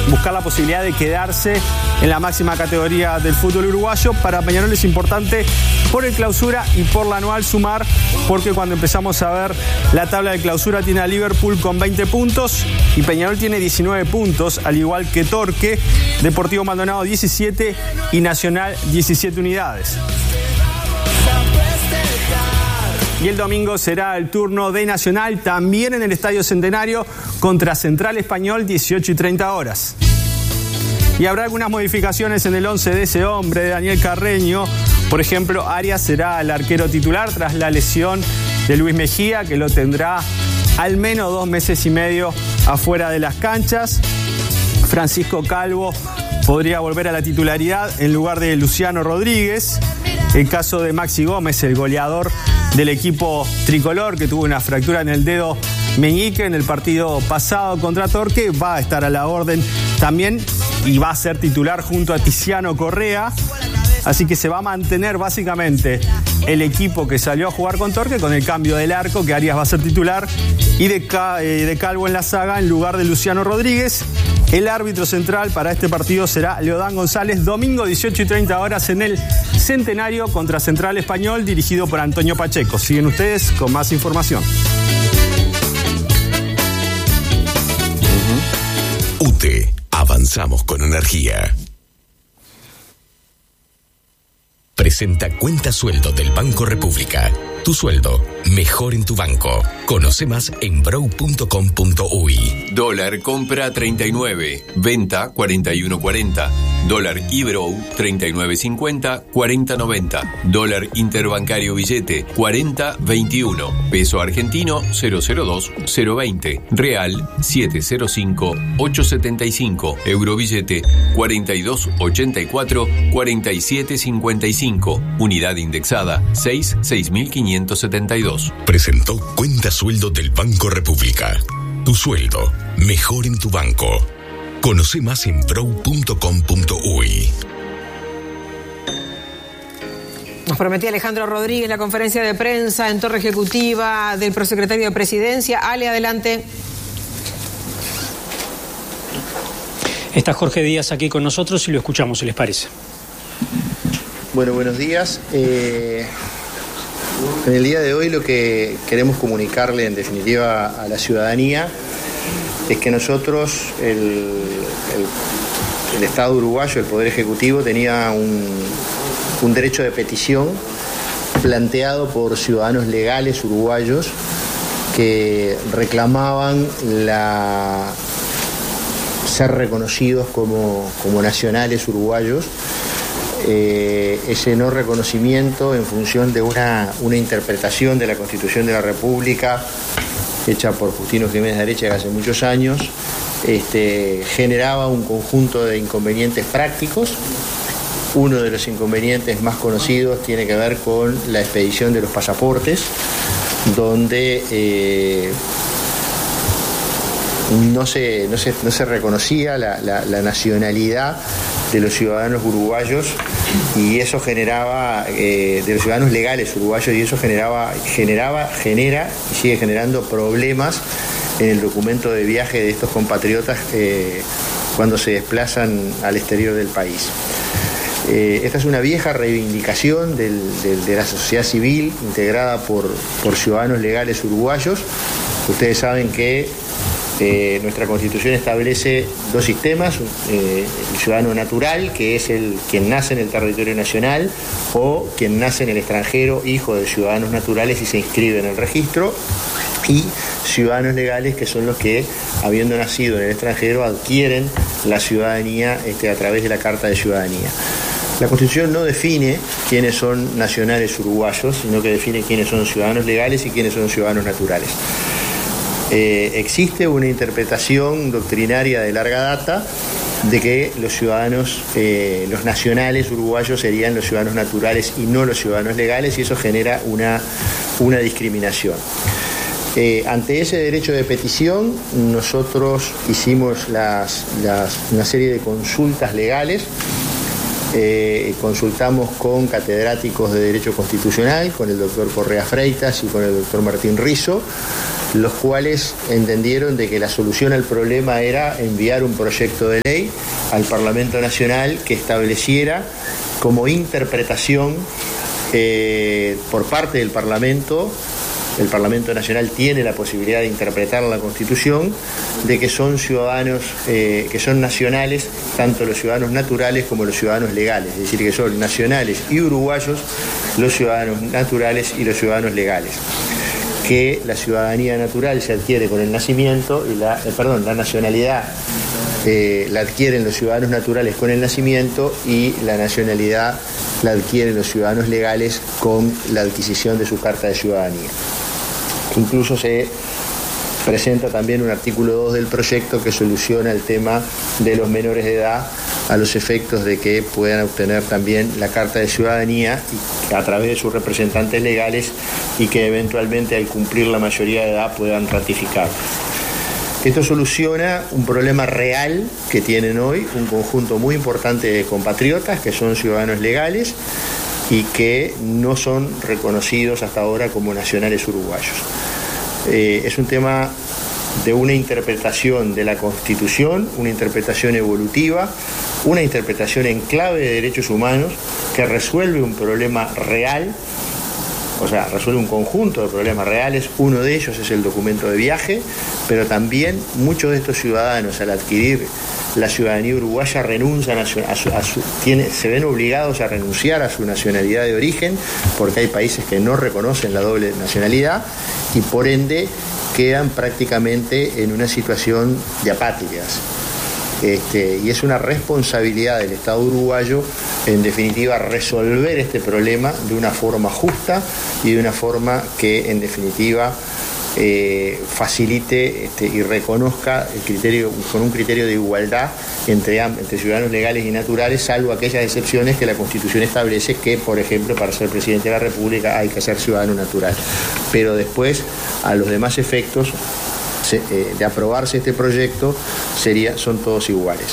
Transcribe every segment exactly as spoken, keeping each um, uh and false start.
buscar la posibilidad de quedarse en la máxima categoría del fútbol uruguayo. Para Peñarol es importante por el clausura y por la anual sumar, porque cuando empezamos a ver la tabla de clausura tiene a Liverpool con veinte puntos y Peñarol tiene diecinueve puntos, al igual que Torque, Deportivo Maldonado diecisiete y Nacional diecisiete unidades. Y el domingo será el turno de Nacional, también en el Estadio Centenario, contra Central Español, dieciocho y treinta horas. Y habrá algunas modificaciones en el once de ese hombre, de Daniel Carreño. Por ejemplo, Arias será el arquero titular tras la lesión de Luis Mejía, que lo tendrá al menos dos meses y medio afuera de las canchas. Francisco Calvo podría volver a la titularidad en lugar de Luciano Rodríguez. El caso de Maxi Gómez, el goleador del equipo tricolor, que tuvo una fractura en el dedo meñique en el partido pasado contra Torque, va a estar a la orden también y va a ser titular junto a Tiziano Correa. Así que se va a mantener básicamente el equipo que salió a jugar con Torque, con el cambio del arco, que Arias va a ser titular, y de, de Calvo en la saga en lugar de Luciano Rodríguez. El árbitro central para este partido será Leodán González, domingo dieciocho y treinta horas en el Centenario contra Central Español, dirigido por Antonio Pacheco. Siguen ustedes con más información. U T E, avanzamos con energía. Presenta Cuenta Sueldo del Banco República. Tu sueldo, mejor en tu banco. Conoce más en brow punto com punto uy. Dólar compra treinta y nueve, venta cuarenta y uno cuarenta. Dólar iBrow treinta y nueve cincuenta, cuarenta noventa. Dólar interbancario billete cuarenta veintiuno. Peso argentino cero cero dos cero veinte. Real setecientos cinco ochocientos setenta y cinco. Euro billete cuarenta y dos ochenta y cuatro, cuarenta y siete cincuenta y cinco. Unidad indexada seis seis mil quinientos setenta y dos. Presentó Cuenta Sueldo del Banco República. Tu sueldo, mejor en tu banco. Conoce más en brow punto com punto uy. Nos prometía Alejandro Rodríguez la conferencia de prensa en Torre Ejecutiva del prosecretario de Presidencia. Ale, adelante. Está Jorge Díaz aquí con nosotros y lo escuchamos, si les parece. Bueno, buenos días. Eh, en el día de hoy lo que queremos comunicarle en definitiva a la ciudadanía es que nosotros, el, el, el Estado uruguayo, el Poder Ejecutivo, tenía un, un derecho de petición planteado por ciudadanos legales uruguayos que reclamaban la, ser reconocidos como, como nacionales uruguayos. Eh, ese no reconocimiento en función de una, una interpretación de la Constitución de la República hecha por Justino Jiménez de Arecha hace muchos años, este, generaba un conjunto de inconvenientes prácticos. Uno de los inconvenientes más conocidos tiene que ver con la expedición de los pasaportes, donde eh, no, se, no, se, no se reconocía la, la, la nacionalidad de los ciudadanos uruguayos y eso generaba, eh, de los ciudadanos legales uruguayos, y eso generaba, generaba, genera y sigue generando problemas en el documento de viaje de estos compatriotas eh, cuando se desplazan al exterior del país. Eh, esta es una vieja reivindicación del, del, de la sociedad civil integrada por, por ciudadanos legales uruguayos. Ustedes saben que Eh, nuestra Constitución establece dos sistemas, eh, el ciudadano natural, que es el quien nace en el territorio nacional, o quien nace en el extranjero, hijo de ciudadanos naturales y se inscribe en el registro, y ciudadanos legales, que son los que, habiendo nacido en el extranjero, adquieren la ciudadanía este, a través de la Carta de Ciudadanía. La Constitución no define quiénes son nacionales uruguayos, sino que define quiénes son ciudadanos legales y quiénes son ciudadanos naturales. Eh, existe una interpretación doctrinaria de larga data de que los ciudadanos, eh, los nacionales uruguayos serían los ciudadanos naturales y no los ciudadanos legales, y eso genera una, una discriminación. Eh, ante ese derecho de petición, nosotros hicimos las, las, una serie de consultas legales Eh, consultamos con catedráticos de Derecho Constitucional, con el doctor Correa Freitas y con el doctor Martín Rizzo, los cuales entendieron de que la solución al problema era enviar un proyecto de ley al Parlamento Nacional que estableciera como interpretación eh, por parte del Parlamento. El Parlamento Nacional tiene la posibilidad de interpretar la Constitución, de que son ciudadanos, eh, que son nacionales, tanto los ciudadanos naturales como los ciudadanos legales, es decir, que son nacionales y uruguayos los ciudadanos naturales y los ciudadanos legales. Que la ciudadanía natural se adquiere con el nacimiento, y la, eh, perdón, la nacionalidad eh, la adquieren los ciudadanos naturales con el nacimiento y la nacionalidad la adquieren los ciudadanos legales con la adquisición de su carta de ciudadanía. Incluso se presenta también un artículo dos del proyecto que soluciona el tema de los menores de edad a los efectos de que puedan obtener también la carta de ciudadanía a través de sus representantes legales y que eventualmente al cumplir la mayoría de edad puedan ratificar. Esto soluciona un problema real que tienen hoy un conjunto muy importante de compatriotas que son ciudadanos legales y que no son reconocidos hasta ahora como nacionales uruguayos. Eh, es un tema de una interpretación de la Constitución, una interpretación evolutiva, una interpretación en clave de derechos humanos que resuelve un problema real, o sea, resuelve un conjunto de problemas reales. Uno de ellos es el documento de viaje, pero también muchos de estos ciudadanos al adquirir la ciudadanía uruguaya renuncian a su, a su, a su, tiene, se ven obligados a renunciar a su nacionalidad de origen porque hay países que no reconocen la doble nacionalidad y por ende quedan prácticamente en una situación de apátridas. Este, y es una responsabilidad del Estado uruguayo, en definitiva, resolver este problema de una forma justa y de una forma que, en definitiva, eh, facilite este, y reconozca el criterio, con un criterio de igualdad entre, entre ciudadanos legales y naturales, salvo aquellas excepciones que la Constitución establece que, por ejemplo, para ser presidente de la República hay que ser ciudadano natural. Pero después, a los demás efectos, de aprobarse este proyecto, sería, son todos iguales.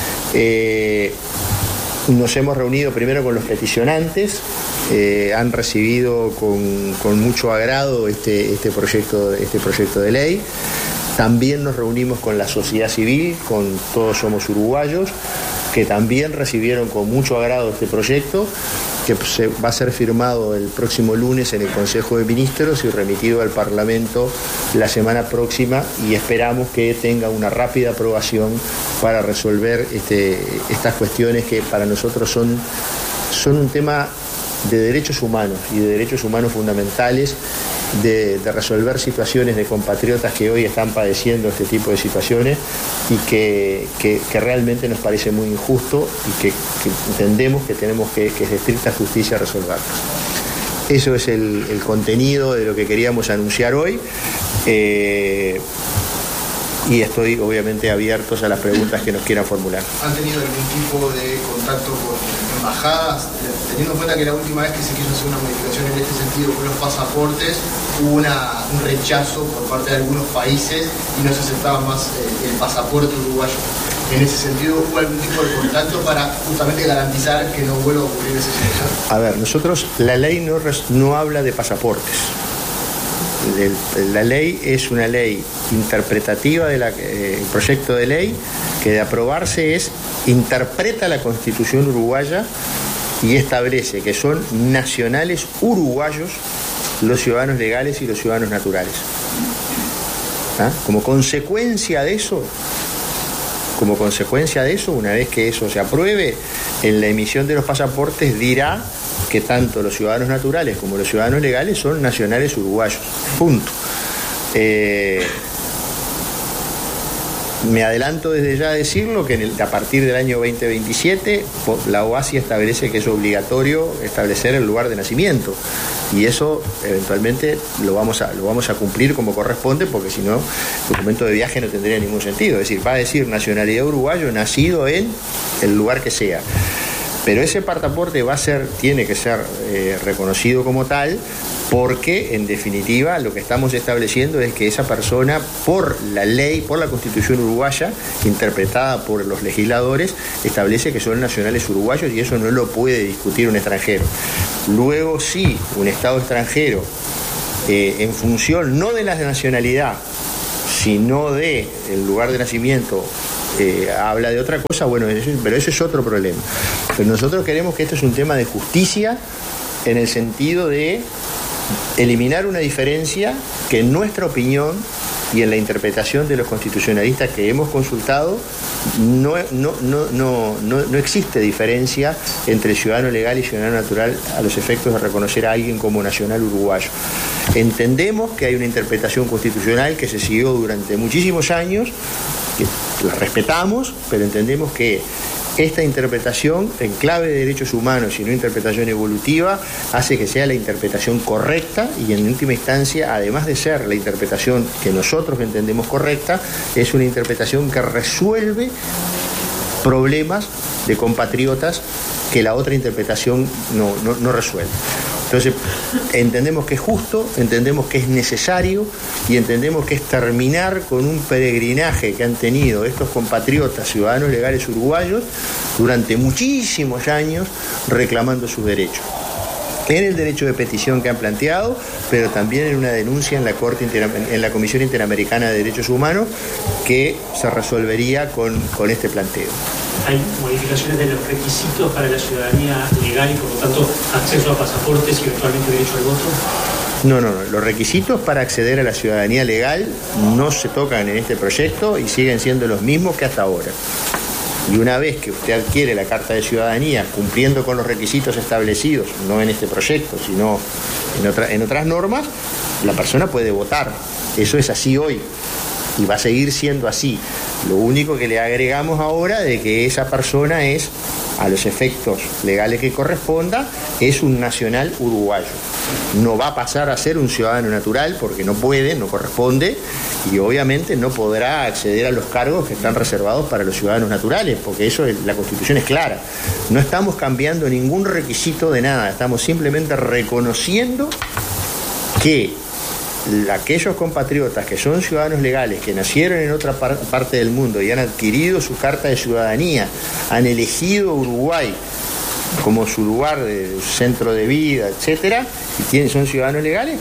Eh, nos hemos reunido primero con los peticionantes, eh, han recibido con, con mucho agrado este, este, proyecto, este proyecto de ley. También nos reunimos con la sociedad civil, con Todos Somos Uruguayos, que también recibieron con mucho agrado este proyecto, que se va a ser firmado el próximo lunes en el Consejo de Ministros y remitido al Parlamento la semana próxima, y esperamos que tenga una rápida aprobación para resolver este, estas cuestiones que para nosotros son, son un tema de derechos humanos y de derechos humanos fundamentales, de, de resolver situaciones de compatriotas que hoy están padeciendo este tipo de situaciones y que, que, que realmente nos parece muy injusto y que, que entendemos que tenemos que, que es de estricta justicia resolverlos. Eso es el, el contenido de lo que queríamos anunciar hoy. Eh, y estoy obviamente abiertos a las preguntas que nos quieran formular. ¿Han tenido algún tipo de contacto con embajadas? Teniendo en cuenta que la última vez que se quiso hacer una modificación en este sentido con los pasaportes, hubo una, un rechazo por parte de algunos países y no se aceptaba más eh, el pasaporte uruguayo. En ese sentido, ¿hubo algún tipo de contacto para justamente garantizar que no vuelva a ocurrir esa situación? A ver, nosotros, la ley no, no habla de pasaportes. El, la ley es una ley interpretativa del eh, proyecto de ley que de aprobarse es, interpreta la Constitución uruguaya y establece que son nacionales uruguayos los ciudadanos legales y los ciudadanos naturales. ¿Ah? Como consecuencia de eso, como consecuencia de eso, una vez que eso se apruebe, en la emisión de los pasaportes dirá que tanto los ciudadanos naturales como los ciudadanos legales son nacionales uruguayos. Punto. Eh, me adelanto desde ya a decirlo que en el, a partir del año veinte veintisiete la OASI establece que es obligatorio establecer el lugar de nacimiento y eso eventualmente lo vamos a, lo vamos a cumplir como corresponde, porque si no el documento de viaje no tendría ningún sentido. Es decir, va a decir nacionalidad uruguayo nacido en el lugar que sea. Pero ese pasaporte va a ser, tiene que ser eh, reconocido como tal porque en definitiva lo que estamos estableciendo es que esa persona, por la ley, por la Constitución uruguaya, interpretada por los legisladores, establece que son nacionales uruguayos y eso no lo puede discutir un extranjero. Luego sí, un Estado extranjero, eh, en función no de la nacionalidad, sino de el lugar de nacimiento, eh, habla de otra cosa, bueno, eso, pero eso es otro problema. Pero nosotros queremos que esto es un tema de justicia en el sentido de eliminar una diferencia que en nuestra opinión y en la interpretación de los constitucionalistas que hemos consultado no, no, no, no, no, no existe diferencia entre ciudadano legal y ciudadano natural a los efectos de reconocer a alguien como nacional uruguayo. Entendemos que hay una interpretación constitucional que se siguió durante muchísimos años, que la respetamos, pero entendemos que esta interpretación en clave de derechos humanos y no interpretación evolutiva hace que sea la interpretación correcta y en última instancia, además de ser la interpretación que nosotros entendemos correcta, es una interpretación que resuelve problemas de compatriotas que la otra interpretación no, no, no resuelve. Entonces, entendemos que es justo, entendemos que es necesario y entendemos que es terminar con un peregrinaje que han tenido estos compatriotas ciudadanos legales uruguayos durante muchísimos años reclamando sus derechos. En el derecho de petición que han planteado, pero también en una denuncia en la Corte Inter- en la Comisión Interamericana de Derechos Humanos que se resolvería con, con este planteo. Hay modificaciones de los requisitos para la ciudadanía legal y por lo tanto acceso a pasaportes y eventualmente derecho al voto. No, no, no. Los requisitos para acceder a la ciudadanía legal no se tocan en este proyecto y siguen siendo los mismos que hasta ahora. Y una vez que usted adquiere la carta de ciudadanía cumpliendo con los requisitos establecidos, no en este proyecto, sino en, otra, en otras normas, la persona puede votar. Eso es así hoy y va a seguir siendo así. Lo único que le agregamos ahora de que esa persona es, a los efectos legales que corresponda, es un nacional uruguayo. No va a pasar a ser un ciudadano natural porque no puede, no corresponde y obviamente no podrá acceder a los cargos que están reservados para los ciudadanos naturales, porque eso es, la Constitución es clara. No estamos cambiando ningún requisito de nada, estamos simplemente reconociendo que aquellos compatriotas que son ciudadanos legales, que nacieron en otra par- parte del mundo y han adquirido su carta de ciudadanía, han elegido Uruguay como su lugar de centro de vida, etcétera, y tienen, son ciudadanos legales,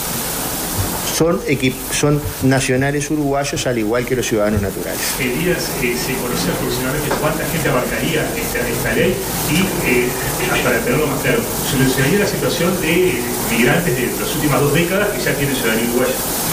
son, equip- son nacionales uruguayos al igual que los ciudadanos naturales. Medidas, eh, se conoce aproximadamente cuánta gente abarcaría esta, esta ley y, eh, para tenerlo más claro, solucionaría la situación de migrantes de las últimas dos décadas que ya tienen ciudadanía uruguaya.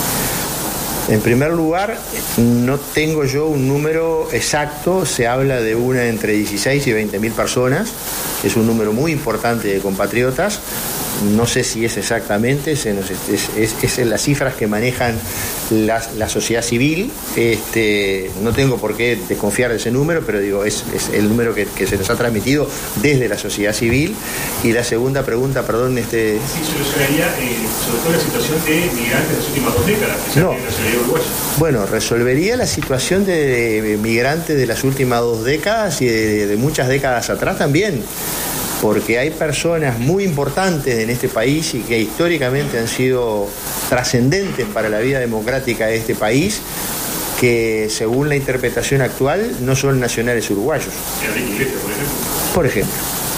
En primer lugar, no tengo yo un número exacto, se habla de una entre dieciséis y veinte mil personas, es un número muy importante de compatriotas, no sé si es exactamente, es, es, es, es en las cifras que manejan la, la sociedad civil, este, no tengo por qué desconfiar de ese número, pero digo, es, es el número que, que se nos ha transmitido desde la sociedad civil. Y la segunda pregunta, perdón, este... Sí, solucionaría eh, sobre todo la situación de migrantes de las últimas dos décadas, que ya no. tienen la ciudadanía uruguaya. Bueno, resolvería la situación de migrantes de las últimas dos décadas y de, de muchas décadas atrás también, porque hay personas muy importantes en este país y que históricamente han sido trascendentes para la vida democrática de este país, que según la interpretación actual no son nacionales uruguayos. Enrique Iglesias, por ejemplo. Por ejemplo.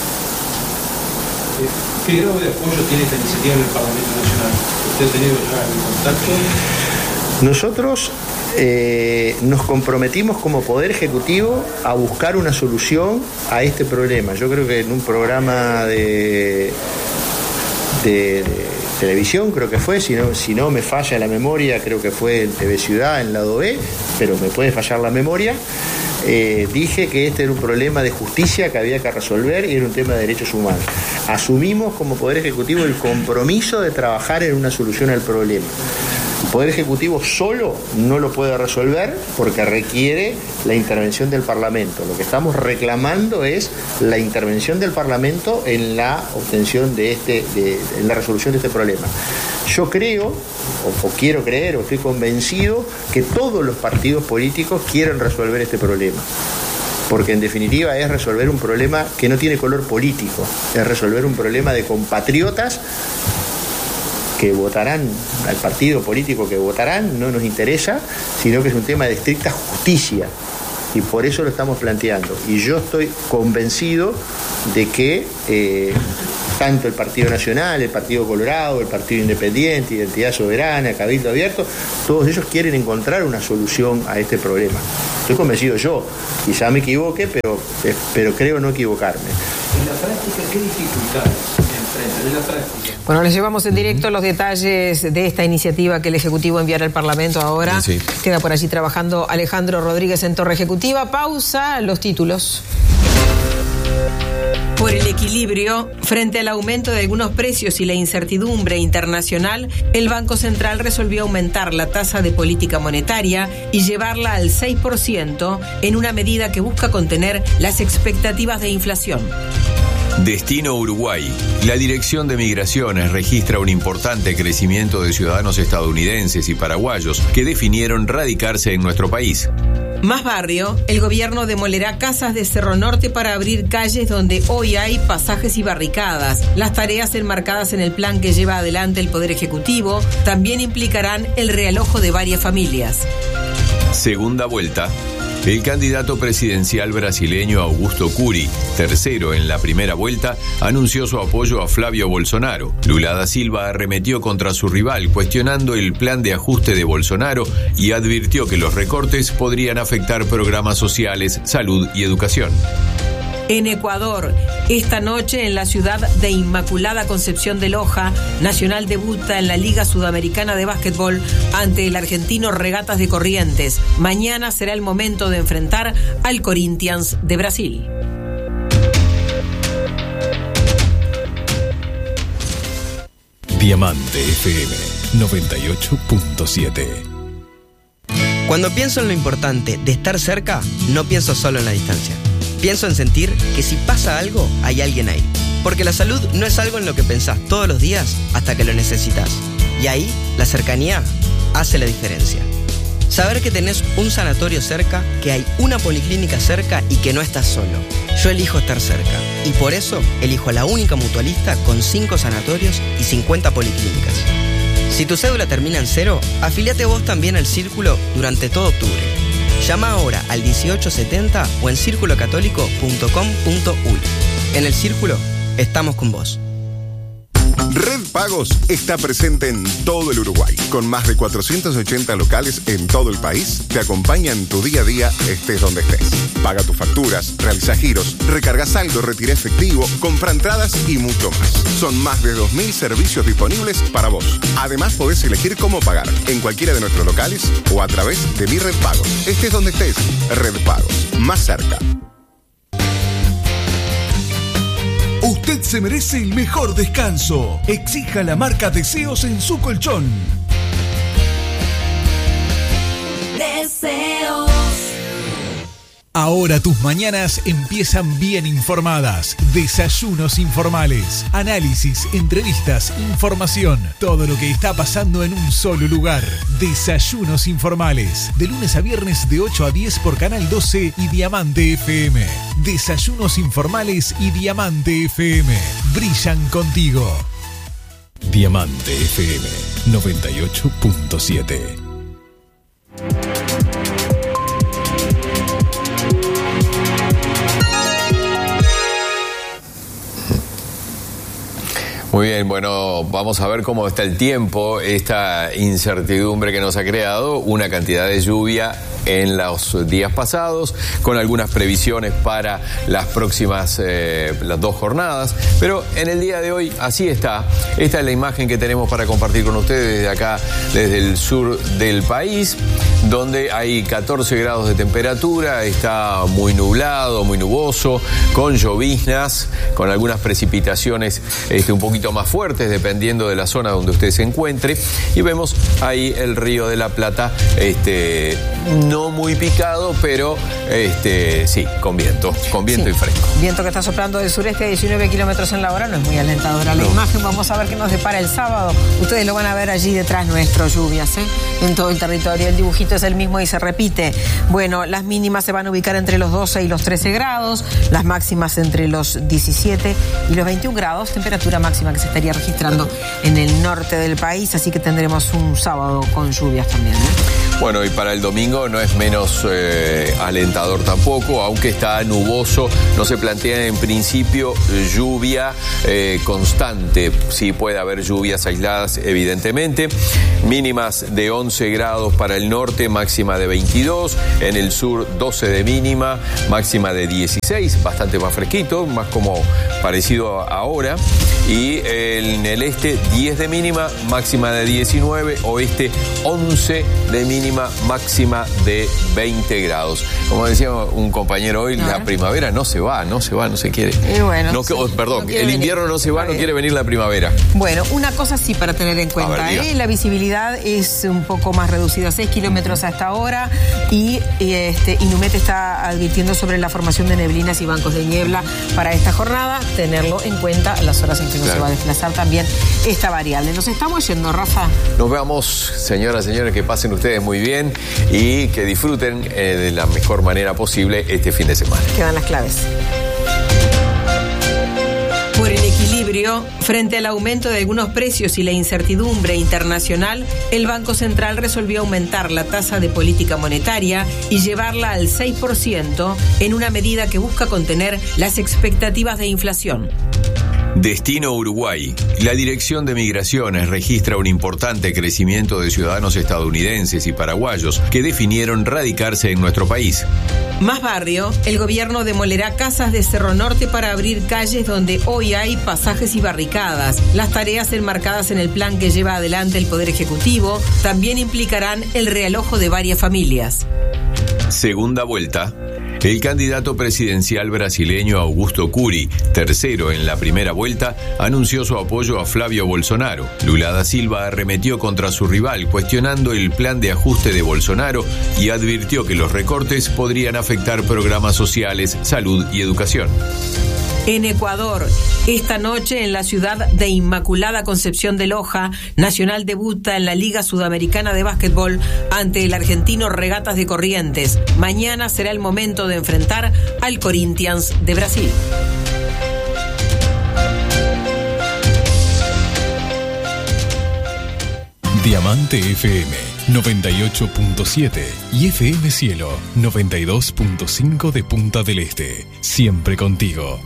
¿Qué grado de apoyo tiene esta iniciativa en el Parlamento Nacional? ¿Usted ha tenido ya algún contacto? Nosotros eh, nos comprometimos como Poder Ejecutivo a buscar una solución a este problema. Yo creo que en un programa de, de, de televisión, creo que fue, si no, si no me falla la memoria, creo que fue en T V Ciudad, en Lado B, pero me puede fallar la memoria, eh, dije que este era un problema de justicia que había que resolver y era un tema de derechos humanos. Asumimos como Poder Ejecutivo el compromiso de trabajar en una solución al problema. El Poder Ejecutivo solo no lo puede resolver porque requiere la intervención del Parlamento. Lo que estamos reclamando es la intervención del Parlamento en la obtención de este, de, en la resolución de este problema. Yo creo, o, o quiero creer, o estoy convencido que todos los partidos políticos quieren resolver este problema. Porque en definitiva es resolver un problema que no tiene color político, es resolver un problema de compatriotas que votarán, al partido político que votarán, no nos interesa, sino que es un tema de estricta justicia. Y por eso lo estamos planteando. Y yo estoy convencido de que eh, tanto el Partido Nacional, el Partido Colorado, el Partido Independiente, Identidad Soberana, Cabildo Abierto, todos ellos quieren encontrar una solución a este problema. Estoy convencido yo, quizá me equivoque, pero, pero creo no equivocarme. En la práctica, ¿qué dificultades enfrentan? En la práctica. Bueno, les llevamos en directo los detalles de esta iniciativa que el Ejecutivo enviará al Parlamento ahora. Sí. Queda por allí trabajando Alejandro Rodríguez en Torre Ejecutiva. Pausa, los títulos. Por el equilibrio, frente al aumento de algunos precios y la incertidumbre internacional, el Banco Central resolvió aumentar la tasa de política monetaria y llevarla al seis por ciento en una medida que busca contener las expectativas de inflación. Destino Uruguay. La Dirección de Migraciones registra un importante crecimiento de ciudadanos estadounidenses y paraguayos que definieron radicarse en nuestro país. Más barrio, el gobierno demolerá casas de Cerro Norte para abrir calles donde hoy hay pasajes y barricadas. Las tareas enmarcadas en el plan que lleva adelante el Poder Ejecutivo también implicarán el realojo de varias familias. Segunda vuelta. El candidato presidencial brasileño Augusto Curi, tercero en la primera vuelta, anunció su apoyo a Flavio Bolsonaro. Lula da Silva arremetió contra su rival, cuestionando el plan de ajuste de Bolsonaro y advirtió que los recortes podrían afectar programas sociales, salud y educación. En Ecuador, esta noche en la ciudad de Inmaculada Concepción de Loja, Nacional debuta en la Liga Sudamericana de Básquetbol ante el argentino Regatas de Corrientes. Mañana será el momento de enfrentar al Corinthians de Brasil. Diamante F M noventa y ocho punto siete. Cuando pienso en lo importante de estar cerca, no pienso solo en la distancia. Pienso en sentir que si pasa algo, hay alguien ahí. Porque la salud no es algo en lo que pensás todos los días hasta que lo necesitas. Y ahí, la cercanía hace la diferencia. Saber que tenés un sanatorio cerca, que hay una policlínica cerca y que no estás solo. Yo elijo estar cerca. Y por eso, elijo a la única mutualista con cinco sanatorios y cincuenta policlínicas. Si tu cédula termina en cero, afíliate vos también al Círculo durante todo octubre. Llama ahora al dieciocho setenta o en círculo católico punto com punto uy. En el Círculo, estamos con vos. Red Pagos está presente en todo el Uruguay. Con más de cuatrocientos ochenta locales en todo el país, te acompaña en tu día a día, estés donde estés. Paga tus facturas, realiza giros, recarga saldo, retira efectivo, compra entradas y mucho más. Son más de dos mil servicios disponibles para vos. Además, podés elegir cómo pagar en cualquiera de nuestros locales o a través de Mi Red Pagos. Estés donde estés, Red Pagos, más cerca. Usted se merece el mejor descanso. Exija la marca Deseos en su colchón. Deseos. Ahora tus mañanas empiezan bien informadas. Desayunos informales, análisis, entrevistas, información. Todo lo que está pasando en un solo lugar. Desayunos informales. De lunes a viernes de ocho a diez por Canal doce y Diamante F M. Desayunos informales y Diamante F M. Brillan contigo. Diamante F M noventa y ocho punto siete. Muy bien, bueno, vamos a ver cómo está el tiempo, esta incertidumbre que nos ha creado, una cantidad de lluvia en los días pasados, con algunas previsiones para las próximas, eh, las dos jornadas, pero en el día de hoy así está. Esta es la imagen que tenemos para compartir con ustedes desde acá, desde el sur del país, donde hay catorce grados de temperatura, está muy nublado, muy nuboso, con lloviznas, con algunas precipitaciones este, un poquito más fuertes, dependiendo de la zona donde usted se encuentre, y vemos ahí el río de la Plata, este, no muy picado, pero este, sí, con viento, con viento sí. y fresco. Viento que está soplando del sureste a diecinueve kilómetros en la hora, no es muy alentadora la no. imagen. Vamos a ver qué nos depara el sábado. Ustedes lo van a ver allí detrás nuestro, lluvias, ¿eh? En todo el territorio. El dibujito es el mismo y se repite. Bueno, las mínimas se van a ubicar entre los doce y los trece grados, las máximas entre los diecisiete y los veintiún grados, temperatura máxima que se estaría registrando en el norte del país, así que tendremos un sábado con lluvias también, ¿eh? Bueno, y para el domingo no es menos eh, alentador tampoco, aunque está nuboso, no se plantea en principio lluvia eh, constante. Sí puede haber lluvias aisladas, evidentemente. Mínimas de once grados para el norte, máxima de veintidós. En el sur, doce de mínima, máxima de dieciséis, bastante más fresquito, más como parecido a ahora. Y en el este, diez de mínima, máxima de diecinueve. Oeste, once de mínima, máxima de veinte grados. Como decía un compañero hoy, no, la primavera no se va, no se va, no se quiere. Y bueno, no, sí, oh, perdón, no el invierno venir. no se va, no quiere venir la primavera. Bueno, una cosa sí para tener en cuenta, ver, ¿eh? La visibilidad es un poco más reducida, seis kilómetros a esta hora, y, y este, Inumet está advirtiendo sobre la formación de neblinas y bancos de niebla para esta jornada, tenerlo en cuenta las horas en que no claro. se va a desplazar también esta variable. Nos estamos yendo, Rafa. Nos vemos, señoras y señores, que pasen ustedes muy bien y que disfruten eh, de la mejor manera posible este fin de semana. Que van las claves. Por el equilibrio, frente al aumento de algunos precios y la incertidumbre internacional, el Banco Central resolvió aumentar la tasa de política monetaria y llevarla al seis por ciento en una medida que busca contener las expectativas de inflación. Destino Uruguay. La Dirección de Migraciones registra un importante crecimiento de ciudadanos estadounidenses y paraguayos que definieron radicarse en nuestro país. Más barrio, el gobierno demolerá casas de Cerro Norte para abrir calles donde hoy hay pasajes y barricadas. Las tareas enmarcadas en el plan que lleva adelante el Poder Ejecutivo también implicarán el realojo de varias familias. Segunda vuelta. El candidato presidencial brasileño Augusto Curi, tercero en la primera vuelta, anunció su apoyo a Flavio Bolsonaro. Lula da Silva arremetió contra su rival, cuestionando el plan de ajuste de Bolsonaro y advirtió que los recortes podrían afectar programas sociales, salud y educación. En Ecuador, esta noche en la ciudad de Inmaculada Concepción de Loja, Nacional debuta en la Liga Sudamericana de Básquetbol ante el argentino Regatas de Corrientes. Mañana será el momento de enfrentar al Corinthians de Brasil. Diamante F M noventa y ocho punto siete y F M Cielo noventa y dos punto cinco de Punta del Este. Siempre contigo.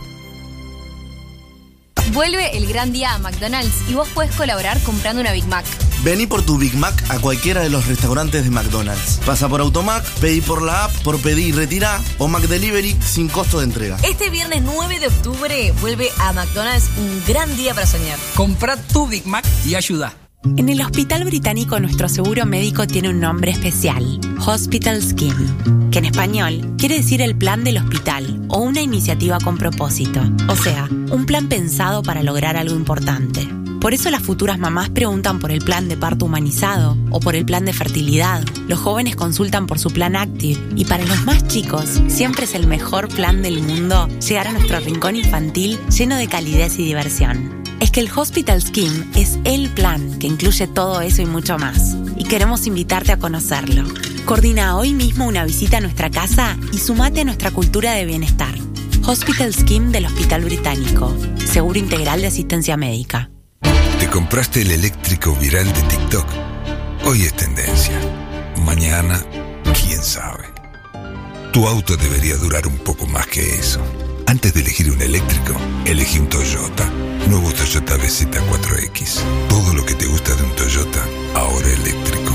Vuelve el gran día a McDonald's y vos podés colaborar comprando una Big Mac. Vení por tu Big Mac a cualquiera de los restaurantes de McDonald's. Pasa por Automac, pedí por la app, por pedir y retirar o McDelivery sin costo de entrega. Este viernes nueve de octubre vuelve a McDonald's un gran día para soñar. Comprá tu Big Mac y ayuda. En el Hospital Británico nuestro seguro médico tiene un nombre especial, Hospital Scheme, que en español quiere decir el plan del hospital o una iniciativa con propósito, o sea, un plan pensado para lograr algo importante. Por eso las futuras mamás preguntan por el plan de parto humanizado o por el plan de fertilidad. Los jóvenes consultan por su plan Active y para los más chicos siempre es el mejor plan del mundo llegar a nuestro rincón infantil lleno de calidez y diversión. Es que el Hospital Scheme es el plan que incluye todo eso y mucho más. Y queremos invitarte a conocerlo. Coordina hoy mismo una visita a nuestra casa y sumate a nuestra cultura de bienestar. Hospital Scheme del Hospital Británico. Seguro integral de asistencia médica. ¿Te compraste el eléctrico viral de TikTok? Hoy es tendencia. Mañana, quién sabe. Tu auto debería durar un poco más que eso. Antes de elegir un eléctrico, elegí un Toyota. Nuevo Toyota B Z cuatro X. Todo lo que te gusta de un Toyota, ahora eléctrico.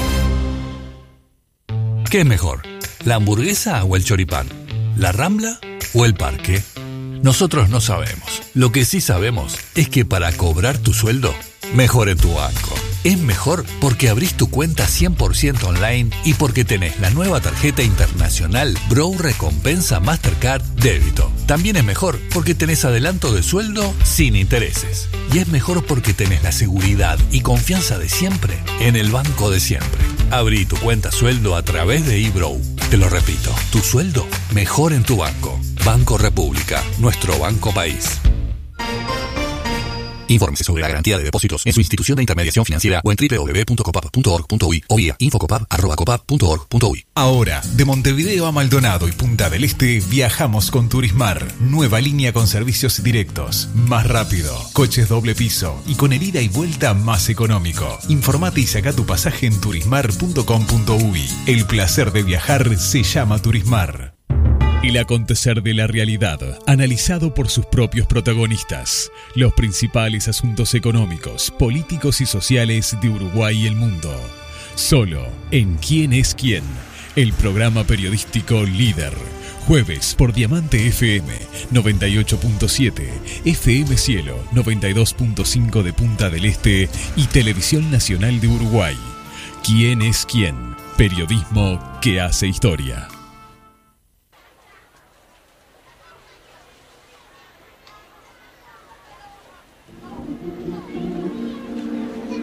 ¿Qué es mejor? ¿La hamburguesa o el choripán? ¿La Rambla o el parque? Nosotros no sabemos. Lo que sí sabemos es que para cobrar tu sueldo, mejor en tu banco. Es mejor porque abrís tu cuenta cien por ciento online y porque tenés la nueva tarjeta internacional Brow Recompensa Mastercard Débito. También es mejor porque tenés adelanto de sueldo sin intereses. Y es mejor porque tenés la seguridad y confianza de siempre en el banco de siempre. Abrí tu cuenta sueldo a través de eBrow. Te lo repito, tu sueldo mejor en tu banco. Banco República, nuestro banco país. Infórmese sobre la garantía de depósitos en su institución de intermediación financiera o en doble u doble u doble u punto copap punto org punto uy o vía infocopap arroba copap punto org punto uy. Ahora, de Montevideo a Maldonado y Punta del Este, viajamos con Turismar. Nueva línea con servicios directos, más rápido, coches doble piso y con el ida y vuelta más económico. Informate y saca tu pasaje en turismar punto com punto uy. El placer de viajar se llama Turismar. El acontecer de la realidad, analizado por sus propios protagonistas. Los principales asuntos económicos, políticos y sociales de Uruguay y el mundo. Solo en ¿Quién es quién? El programa periodístico líder. Jueves por Diamante F M noventa y ocho punto siete, F M Cielo noventa y dos punto cinco de Punta del Este y Televisión Nacional de Uruguay. ¿Quién es quién? Periodismo que hace historia.